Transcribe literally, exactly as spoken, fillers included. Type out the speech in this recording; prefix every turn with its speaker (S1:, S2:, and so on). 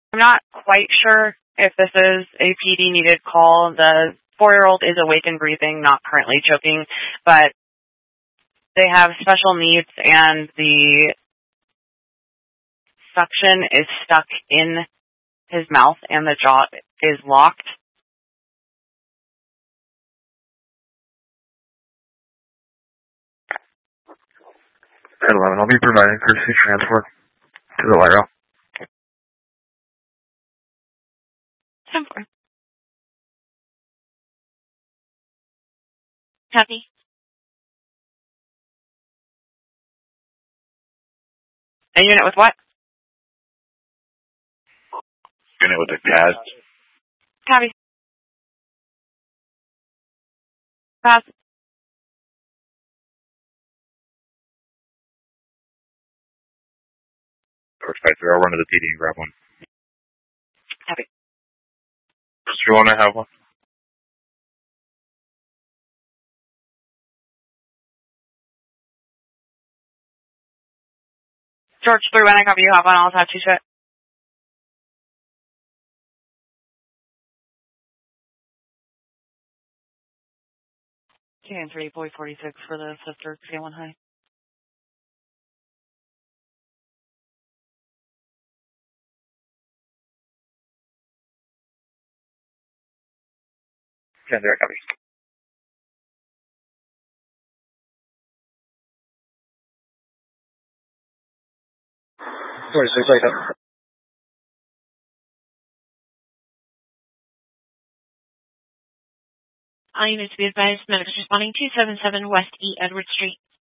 S1: I'm not quite sure if this is a P D needed call. The four-year-old is awake and breathing, not currently choking, but they have special needs and the suction is stuck in his mouth and the jaw is locked.
S2: ten eleven, I'll be providing courtesy transport to the light rail.
S3: ten four. Copy.
S1: A unit with what?
S2: Unit with the C A D.
S1: Copy. Pass.
S2: First five three, I'll run to the P D and grab one.
S1: Copy.
S2: Do you want to have one?
S1: George three one, I copy you. Hop on, I'll attach you to it. K N three, boy forty-six for the sister, C one high.
S2: ten zero, copy. forty-six, right up.
S3: All units to be advised, medics responding two seven seven West E. Edward Street.